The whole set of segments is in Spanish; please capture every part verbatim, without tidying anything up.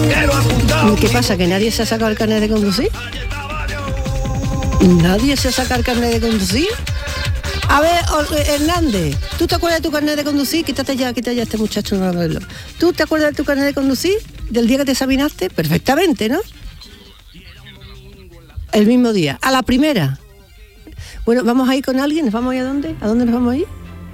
¿Qué pasa? ¿Que nadie se ha sacado el carnet de conducir? ¿Nadie se ha sacado el carnet de conducir? A ver, Hernández, ¿tú te acuerdas de tu carnet de conducir? Quítate ya, quítate ya este muchacho, no lo veo. ¿Tú te acuerdas de tu carnet de conducir? ¿Del día que te examinaste? Perfectamente, ¿no? El mismo día, a la primera. Bueno, ¿vamos a ir con alguien? ¿Nos vamos a ir a dónde? ¿A dónde nos vamos a ir?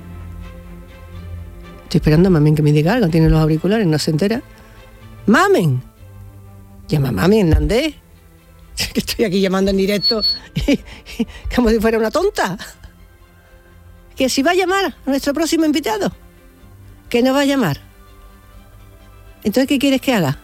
Estoy esperando a Mamen que me diga algo, tiene los auriculares, no se entera. ¡Mamen! Llama a Mami, Hernández. Que estoy aquí llamando en directo como si fuera una tonta. Que si va a llamar a nuestro próximo invitado, que nos va a llamar. Entonces, ¿qué quieres que haga?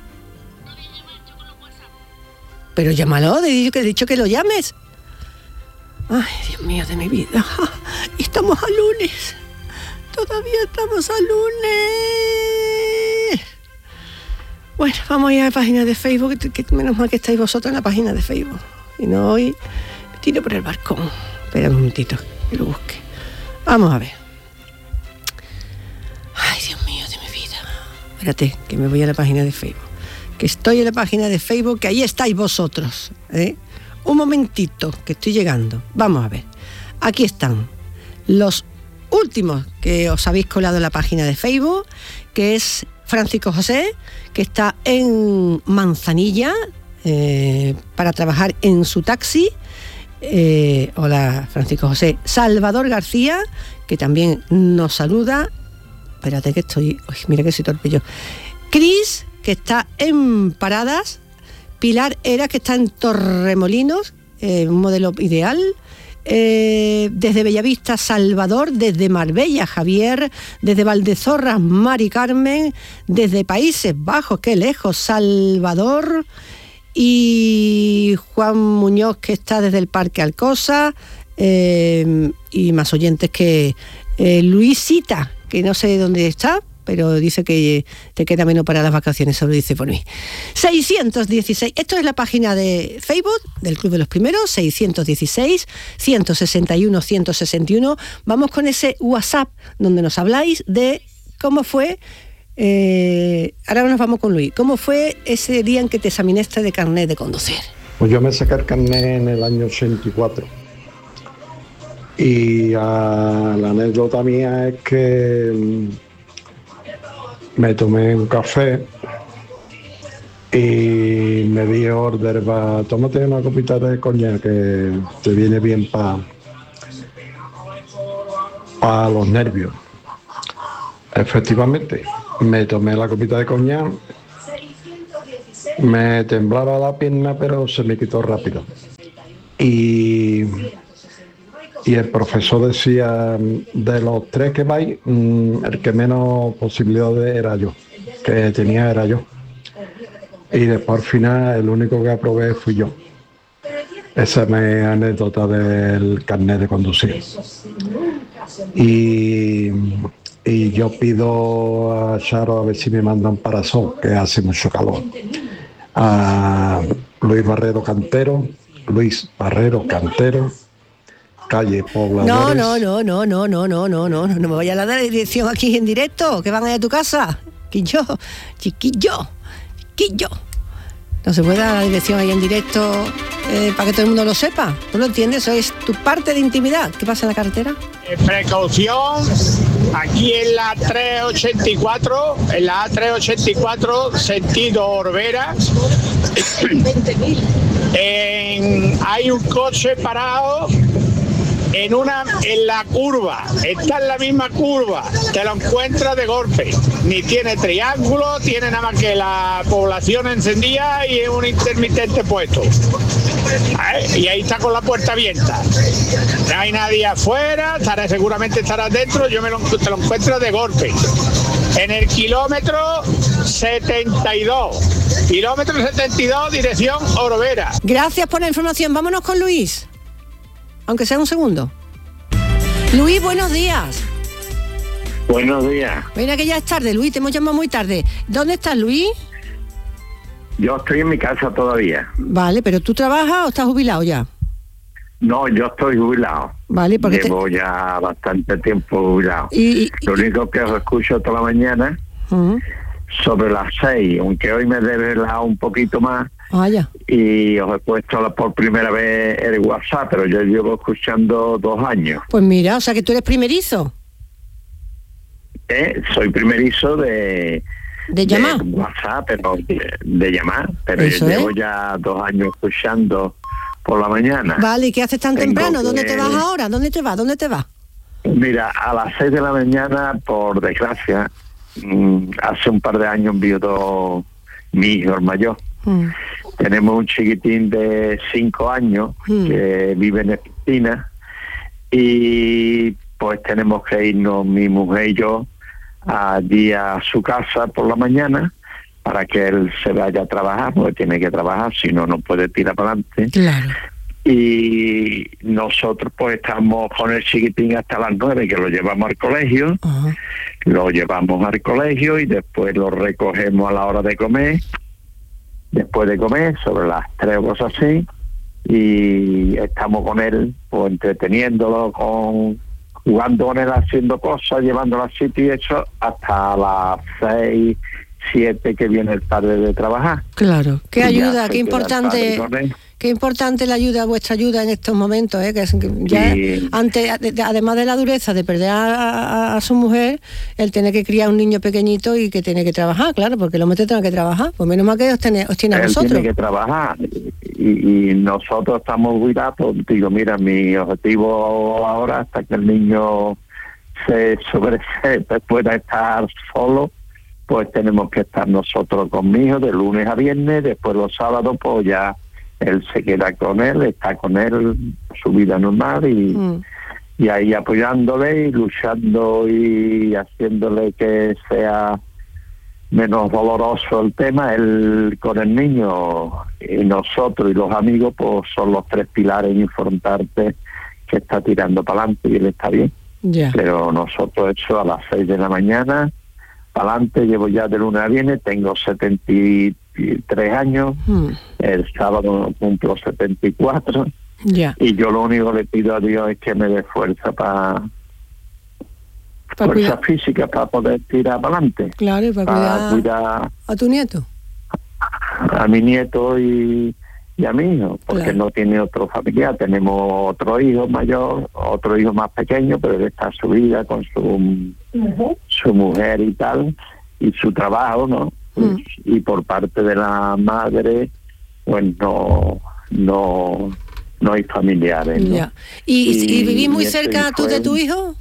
Pero llámalo, he dicho que, he dicho que lo llames. Ay, Dios mío de mi vida. Estamos a lunes. Todavía estamos a lunes. Bueno, vamos a ir a la página de Facebook, que, que menos mal que estáis vosotros en la página de Facebook. Y no hoy me tiro por el balcón. Espera un momentito, que lo busque. Vamos a ver. Ay, Dios mío de mi vida. Espérate, que me voy a la página de Facebook. Que estoy en la página de Facebook, que ahí estáis vosotros, ¿eh? Un momentito, que estoy llegando. Vamos a ver. Aquí están los últimos que os habéis colado en la página de Facebook, que es Francisco José, que está en Manzanilla eh, para trabajar en su taxi. Eh, hola, Francisco José. Salvador García, que también nos saluda. Espérate que estoy... Uy, mira que soy torpe yo. Cris, que está en Paradas. Pilar Era, que está en Torremolinos, eh, un modelo ideal. Eh, desde Bellavista, Salvador. Desde Marbella, Javier. Desde Valdezorras, Mari Carmen. Desde Países Bajos, qué lejos, Salvador. Y Juan Muñoz, que está desde el Parque Alcosa. Eh, y más oyentes que eh, Luisita, que no sé dónde está, pero dice que te queda menos para las vacaciones, solo dice por mí. seiscientos dieciséis, esto es la página de Facebook del Club de los Primeros, seiscientos dieciséis, ciento sesenta y uno, ciento sesenta y uno. Vamos con ese WhatsApp donde nos habláis de cómo fue, eh, ahora nos vamos con Luis, cómo fue ese día en que te examinaste de carnet de conducir. Pues yo me saqué el carnet en el año ochenta y cuatro. Y uh, la anécdota mía es que me tomé un café y me di orden para tómate una copita de coñac que te viene bien para pa los nervios. Efectivamente, me tomé la copita de coñac, me temblaba la pierna, pero se me quitó rápido. Y, y el profesor decía, de los tres que vais, el que menos posibilidades era yo, que tenía era yo. Y después al final el único que aprobé fui yo. Esa es mi anécdota del carnet de conducir. Y, y yo pido a Charo a ver si me mandan parasol, que hace mucho calor. A Luis Barrero Cantero, Luis Barrero Cantero, calle Pobladores. No, no, no, no, no, no, no, no, no, no me vaya a dar la dirección aquí en directo, que van a ir a tu casa. Chiquillo, chiquillo, chiquillo. No se puede dar la dirección ahí en directo eh, para que todo el mundo lo sepa. ¿Tú lo entiendes? Eso es tu parte de intimidad. ¿Qué pasa en la carretera? Precaución, aquí en la tres ochenta y cuatro, en la A tres ochenta y cuatro, sentido Orbera, en, hay un coche parado en una en la curva, está en la misma curva, te lo encuentras de golpe, ni tiene triángulo, tiene nada más que la población encendida y un intermitente puesto. ¿Eh? Y ahí está con la puerta abierta, no hay nadie afuera, estará, seguramente estarás dentro, yo me lo, te lo encuentro de golpe. En el kilómetro setenta y dos, kilómetro setenta y dos, dirección Orovera. Gracias por la información, vámonos con Luis, aunque sea un segundo. Luis, buenos días. Buenos días. Mira que ya es tarde, Luis, te hemos llamado muy tarde. ¿Dónde estás, Luis? Yo estoy en mi casa todavía. Vale, pero ¿tú trabajas o estás jubilado ya? No, yo estoy jubilado. Vale, porque llevo te... ya bastante tiempo jubilado. Y, y, Lo único que os escucho toda la mañana uh-huh. sobre las seis, aunque hoy me he desvelado un poquito más. Ah, ya. Y os he puesto por primera vez el WhatsApp, pero yo llevo escuchando dos años. Pues mira, o sea que tú eres primerizo. ¿Eh? Soy primerizo de... ¿De llamar? De WhatsApp, pero de, de llamar, pero yo llevo es? ya dos años escuchando por la mañana. Vale, ¿y qué haces tan Tengo temprano? que... ¿Dónde te vas ahora? ¿Dónde te vas? ¿Dónde te vas? Mira, a las seis de la mañana, por desgracia, mmm, hace un par de años viudo mi hijo, el mayor. Mm. Tenemos un chiquitín de cinco años mm. que vive en Argentina y pues tenemos que irnos, mi mujer y yo, allí a su casa por la mañana para que él se vaya a trabajar, porque tiene que trabajar, si no, no puede tirar para adelante. Claro. Y nosotros pues estamos con el chiquitín hasta las nueve, que lo llevamos al colegio. Uh-huh. Lo llevamos al colegio y después lo recogemos a la hora de comer, después de comer, sobre las tres o cosas así, y estamos con él, pues entreteniéndolo, con jugando con él, haciendo cosas, llevándolo al sitio y eso, hasta las seis, siete que viene el padre de trabajar. Claro, qué ayuda, qué importante, qué importante la ayuda, vuestra ayuda en estos momentos, ¿eh? Que ya sí. Antes, además de la dureza de perder a, a, a su mujer, él tiene que criar un niño pequeñito y que tiene que trabajar, claro, porque el hombre tiene que trabajar, pues menos mal que os tiene, os tiene a él vosotros. Tiene que trabajar y, y nosotros estamos cuidados. Digo, mira, mi objetivo ahora, hasta que el niño se sobresepa, pueda estar solo, pues tenemos que estar nosotros con mi hijo de lunes a viernes, después los sábados pues ya él se queda con él, está con él, su vida normal y, mm. y ahí apoyándole y luchando y haciéndole que sea menos doloroso el tema. Él con el niño y nosotros y los amigos pues son los tres pilares importantes que está tirando para adelante y él está bien. Yeah. Pero nosotros eso a las seis de la mañana para adelante, llevo ya de lunes a viernes, tengo setenta y tres años, hmm. el sábado cumplo setenta y cuatro, yeah. y yo lo único que le pido a Dios es que me dé fuerza para pa fuerza cuidar. física para poder tirar para adelante. Claro, y para, para cuidar, cuidar a tu nieto. A, a mi nieto y, y a mi hijo, porque claro. no tiene otro familiar. Tenemos otro hijo mayor, otro hijo más pequeño, pero él está en su vida con su, uh-huh. su mujer y tal, y su trabajo, ¿no? Uh-huh. Y por parte de la madre, pues no, no, no hay familiares, ¿no? Yeah. ¿Y, y, ¿Y vivís muy cerca tú de tu hijo?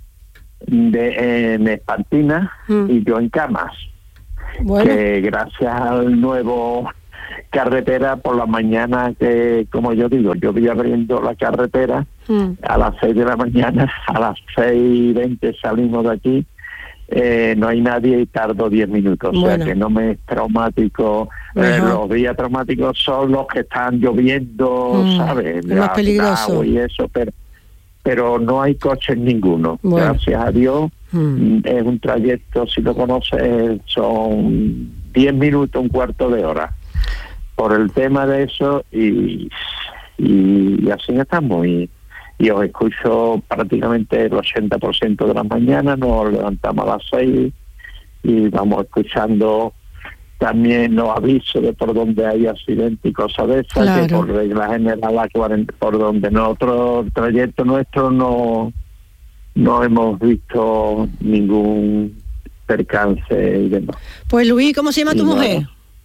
De, en Espartina uh-huh. y yo en Camas. Bueno. Que gracias al nuevo carretera por la mañana, que como yo digo, yo voy abriendo la carretera mm. a las seis de la mañana, a las seis y veinte salimos de aquí, eh, no hay nadie y tardo diez minutos, bueno. O sea que no me es traumático. Eh, los días traumáticos son los que están lloviendo, mm. ¿sabes? Es más peligroso. Y eso, pero, pero no hay coches ninguno, bueno. Gracias a Dios. Mm. Es un trayecto, si lo conoces, son diez minutos, un cuarto de hora. Por el tema de eso y, y, y así estamos y, y os escucho prácticamente el ochenta por ciento de las mañanas, nos levantamos a las seis y vamos escuchando también los avisos de por donde hay accidentes y cosas de esas, claro. Que por regla general la cuarenta, por donde nosotros, el trayecto nuestro no, no hemos visto ningún percance y demás. Pues Luis, ¿cómo se llama y tu no, mujer?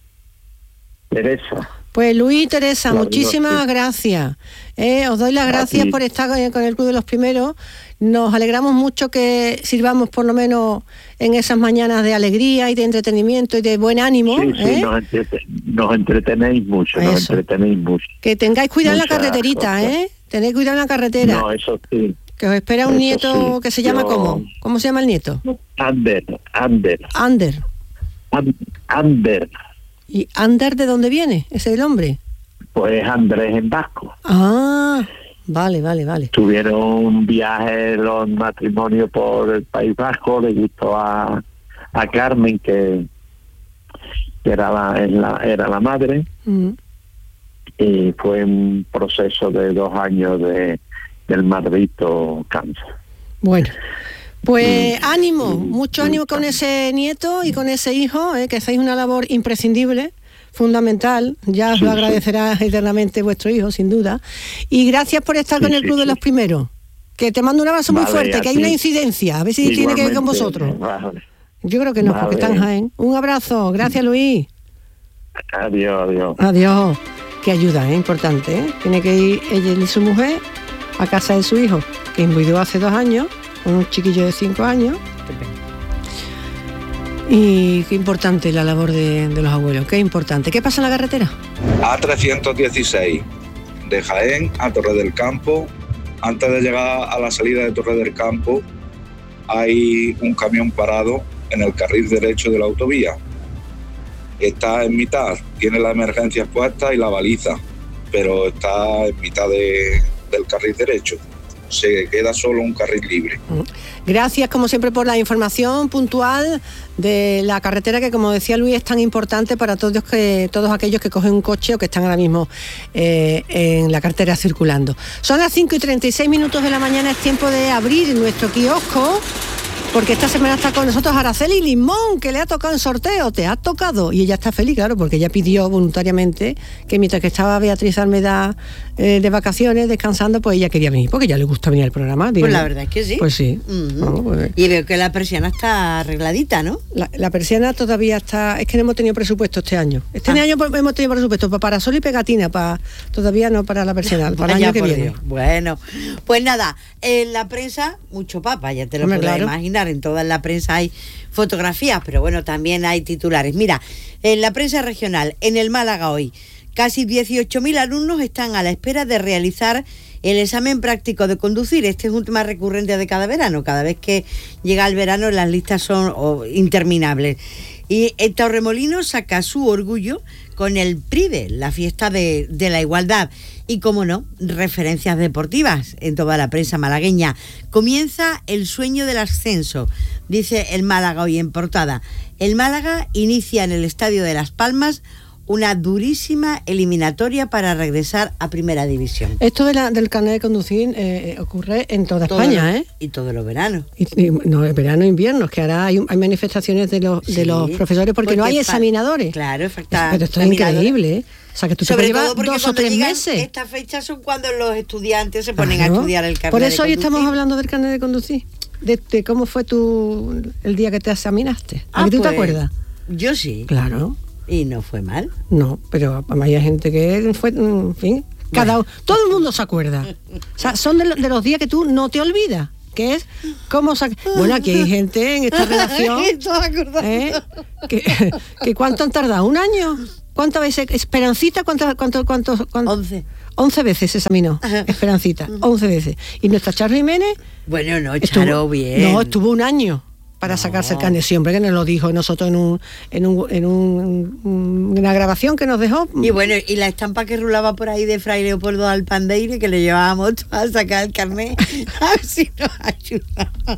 Teresa. Pues Luis y Teresa, claro, muchísimas sí. gracias. Eh, os doy las gracias Aquí. por estar con el Club de los Primeros. Nos alegramos mucho que sirvamos por lo menos en esas mañanas de alegría y de entretenimiento y de buen ánimo. Sí, sí, ¿eh? nos, entreten nos entretenéis mucho, eso. nos entretenéis mucho. Que tengáis cuidado en la carreterita, cosas. ¿eh? Tenéis cuidado en la carretera. No, eso sí. Que os espera un eso nieto sí. que se llama Yo... ¿cómo? ¿Cómo se llama el nieto? Ander, Ander. Ander. Ander. ¿Y Ander de dónde viene? ¿Ese es el hombre? Pues Andrés en vasco. Ah, vale, vale, vale. Tuvieron un viaje, los matrimonios por el País Vasco, le gustó a, a Carmen, que, que era, la, la, era la madre, mm. y fue un proceso de dos años de del maldito cáncer. Bueno. Pues ánimo, mucho ánimo con ese nieto y con ese hijo, ¿eh? Que hacéis una labor imprescindible, fundamental, ya os lo agradecerá eternamente vuestro hijo, sin duda. Y gracias por estar sí, con el Club sí, de los Primeros, que te mando un abrazo vale, muy fuerte, que hay una incidencia, a ver si igualmente tiene que ver con vosotros. Vale. Yo creo que no, vale. Porque está en Jaén. Un abrazo, gracias Luis. Adiós, adiós. Adiós. Que ayuda, es ¿eh? Importante, ¿eh? Tiene que ir ella y su mujer a casa de su hijo, que enviudó hace dos años, con un chiquillo de cinco años. Y qué importante la labor de, de los abuelos, qué importante. ¿Qué pasa en la carretera? A trescientos dieciséis, de Jaén a Torre del Campo. Antes de llegar a la salida de Torre del Campo, hay un camión parado en el carril derecho de la autovía. Está en mitad, tiene la emergencia puesta y la baliza, pero está en mitad de, del carril derecho. Se queda solo un carril libre. Gracias, como siempre, por la información puntual de la carretera, que, como decía Luis, es tan importante para todos, que, todos aquellos que cogen un coche o que están ahora mismo eh, en la carretera circulando. Son las cinco y treinta y seis minutos de la mañana, es tiempo de abrir nuestro kiosco, porque esta semana está con nosotros Araceli Limón, que le ha tocado en sorteo. Te ha tocado, y ella está feliz, claro, porque ella pidió voluntariamente que mientras que estaba Beatriz Almeda eh, de vacaciones, descansando, pues ella quería venir, porque ya le gusta venir al programa. Pues la verdad es que sí. Pues sí. Uh-huh. Bueno, pues, y veo que la persiana está arregladita, ¿no? La, la persiana todavía está... Es que no hemos tenido presupuesto este año. Este ah. año hemos tenido presupuesto para parasol y pegatina, para todavía no para la persiana, para el año que viene. Dios. Bueno, pues nada, en la prensa, mucho papa, ya te lo puedes claro. imaginar. En toda la prensa hay fotografías, pero bueno, también hay titulares. Mira, en la prensa regional, en el Málaga hoy, casi dieciocho mil alumnos están a la espera de realizar el examen práctico de conducir. Este es un tema recurrente de cada verano. Cada vez que llega el verano las listas son oh, interminables. Y en Torremolinos saca su orgullo con el Pride, la fiesta de, de la igualdad. Y, como no, referencias deportivas en toda la prensa malagueña. Comienza el sueño del ascenso, dice el Málaga hoy en portada. El Málaga inicia en el Estadio de Las Palmas una durísima eliminatoria para regresar a Primera División. Esto de la, del carnet de conducir eh, ocurre en toda todo España, lo, ¿eh? Y todos los veranos. Y, y, no, verano e invierno, que ahora hay, hay manifestaciones de los, sí, de los profesores porque, porque no hay examinadores. Claro, falta. Pero esto es increíble, ¿eh? O sea, que tú Sobre te todo porque dos o tres meses. Estas fechas son cuando los estudiantes se ponen claro. a estudiar el carnet. Por eso de hoy estamos hablando del carnet de conducir. De, de cómo fue tu el día que te examinaste. ¿A ah, que tú pues, te acuerdas? Yo sí. Claro. Y no fue mal. No, pero hay gente que fue, en fin, cada bueno. todo el mundo se acuerda. O sea, son de, de los días que tú no te olvidas. Que es cómo sac... Bueno, aquí hay gente en esta relación ¿eh? que, que ¿cuánto han tardado? ¿Un año? ¿Cuántas veces? Esperancita, ¿cuántas, cuánto, cuánto, cuánto? Once. Once veces se examinó, Esperancita, once veces. Y nuestra Charo Jiménez... Bueno, no, Charo, estuvo, bien. No, estuvo un año para no. sacarse el carnet, siempre que nos lo dijo nosotros en un en un en un, una grabación que nos dejó. Y bueno, y la estampa que rulaba por ahí de Fray Leopoldo Alpandeire, que le llevábamos a sacar el carnet, a ver si nos ayudaba.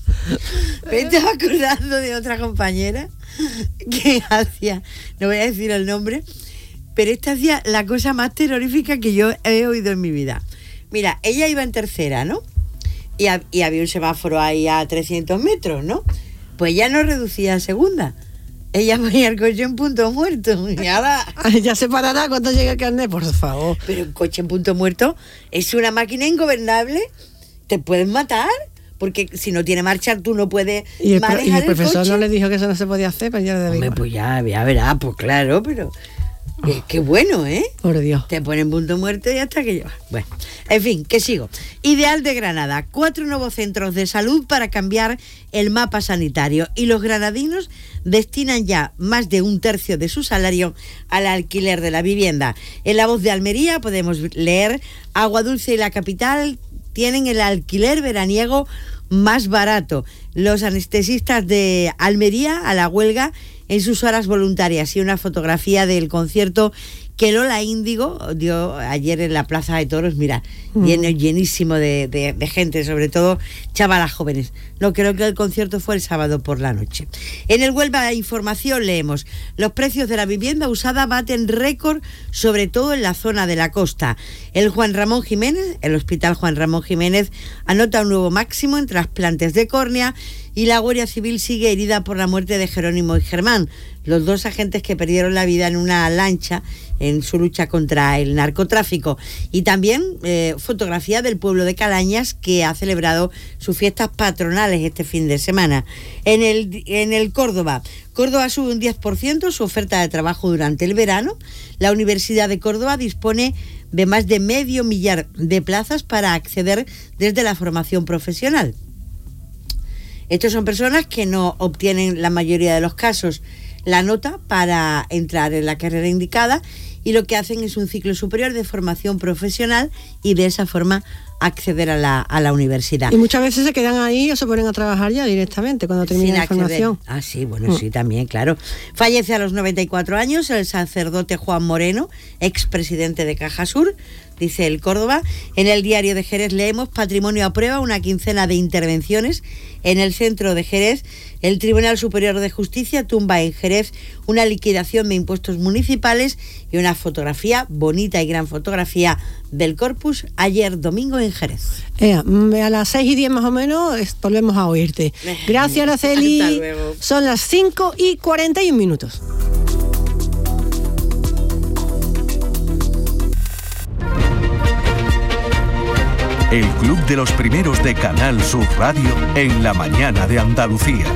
Me estaba acordando de otra compañera que hacía, no voy a decir el nombre, pero esta hacía la cosa más terrorífica que yo he oído en mi vida. Mira, ella iba en tercera, ¿no? Y, a, y había un semáforo ahí a trescientos metros, ¿no? Pues ya no reducía a segunda. Ella ponía el coche en punto muerto. Y ahora... ya se parará cuando llegue el carnet, por favor. Pero un coche en punto muerto es una máquina ingobernable. Te pueden matar. Porque si no tiene marcha, tú no puedes y el, manejar y el profesor el coche. No le dijo que eso no se podía hacer, pues ya le debía. Hombre, pues ya, ya verás, pues claro, pero... Qué, qué bueno, ¿eh? Por Dios. Te ponen punto muerto y hasta que llevas. Bueno, en fin, que sigo. Ideal de Granada. Cuatro nuevos centros de salud para cambiar el mapa sanitario. Y los granadinos destinan ya más de un tercio de su salario al alquiler de la vivienda. En La Voz de Almería podemos leer: Agua Dulce y La Capital tienen el alquiler veraniego más barato. Los anestesistas de Almería a la huelga en sus horas voluntarias, y una fotografía del concierto que Lola Índigo dio ayer en la Plaza de Toros, mira, mm. lleno, llenísimo de, de, de gente, sobre todo chavalas jóvenes. No, creo que el concierto fue el sábado por la noche. En el Huelva Información leemos: los precios de la vivienda usada baten récord, sobre todo en la zona de la costa. El Juan Ramón Jiménez, el Hospital Juan Ramón Jiménez, anota un nuevo máximo en trasplantes de córnea, y la Guardia Civil sigue herida por la muerte de Jerónimo y Germán, los dos agentes que perdieron la vida en una lancha en su lucha contra el narcotráfico. Y también eh, fotografía del pueblo de Calañas, que ha celebrado sus fiestas patronales este fin de semana. En el, en el Córdoba, Córdoba sube un diez por ciento su oferta de trabajo durante el verano. La Universidad de Córdoba dispone de más de medio millar de plazas para acceder desde la formación profesional. Estos son personas que no obtienen, la mayoría de los casos, la nota para entrar en la carrera indicada, y lo que hacen es un ciclo superior de formación profesional y de esa forma acceder a la, a la universidad. Y muchas veces se quedan ahí o se ponen a trabajar ya directamente cuando termina la formación. Ah, sí, bueno, mm. sí, también, claro. Fallece a los noventa y cuatro años el sacerdote Juan Moreno, expresidente de Cajasur, dice el Córdoba. En el Diario de Jerez leemos: Patrimonio aprueba una quincena de intervenciones en el centro de Jerez. El Tribunal Superior de Justicia tumba en Jerez una liquidación de impuestos municipales, y una fotografía, bonita y gran fotografía, del Corpus ayer domingo en Jerez. Eh, a las seis y diez más o menos volvemos a oírte. Gracias, Araceli. Hasta luego. Son las cinco y cuarenta y un minutos. El Club de los Primeros de Canal Sur Radio en la mañana de Andalucía.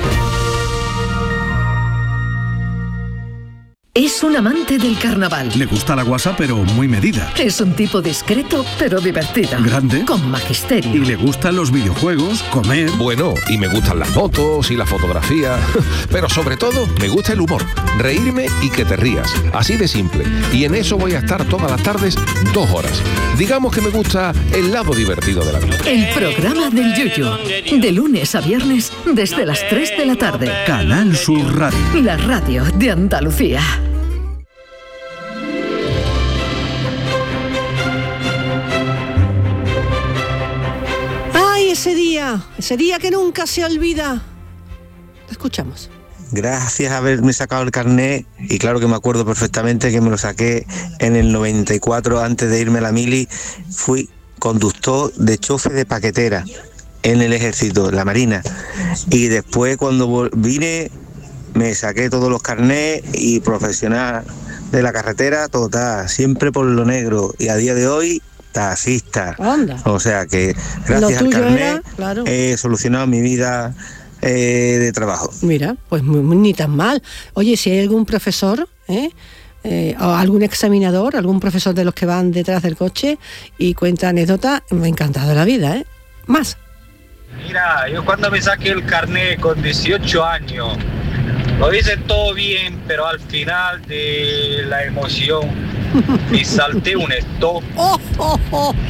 Es un amante del carnaval. Le gusta la guasa, pero muy medida. Es un tipo discreto, pero divertido. Grande. Con magisterio. Y le gustan los videojuegos, comer. Bueno, y me gustan las fotos y la fotografía. Pero sobre todo, me gusta el humor. Reírme y que te rías. Así de simple. Y en eso voy a estar todas las tardes, dos horas. Digamos que me gusta el lado divertido de la vida. El programa del Yuyu. De lunes a viernes, desde las tres de la tarde. Canal Sur Radio. La radio de Andalucía. Ese día, ese día que nunca se olvida. Lo escuchamos. Gracias a haberme sacado el carnet, y claro que me acuerdo perfectamente que me lo saqué en el noventa y cuatro, antes de irme a la mili. Fui conductor de chofer de paquetera en el ejército, la marina, y después cuando vine me saqué todos los carnets, y profesional de la carretera total, siempre por lo negro, y a día de hoy taxista. Anda. O sea que gracias al carnet era, claro, he solucionado mi vida eh, de trabajo. Mira, pues muy, muy, ni tan mal. Oye, si hay algún profesor, ¿eh? Eh, o algún examinador, algún profesor de los que van detrás del coche y cuenta anécdotas, me ha encantado la vida, ¿eh? Más. Mira, yo cuando me saqué el carnet con dieciocho años, lo hice todo bien, pero al final de la emoción me salté un stop. Oh, oh, oh.